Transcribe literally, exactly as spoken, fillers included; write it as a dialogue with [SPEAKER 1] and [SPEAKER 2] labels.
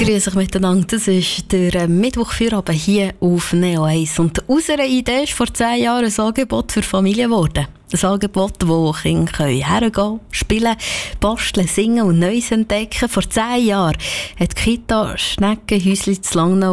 [SPEAKER 1] Grüß euch miteinander, das ist der Mittwochfeierabend hier auf Neo eins. Und aus einer Idee ist vor zehn Jahren ein Angebot für Familien geworden. Ein Angebot, wo Kinder hergehen können, spielen, basteln, singen und Neues entdecken. Vor zehn Jahren hat die Kita Schneckenhäuschen zu Langnau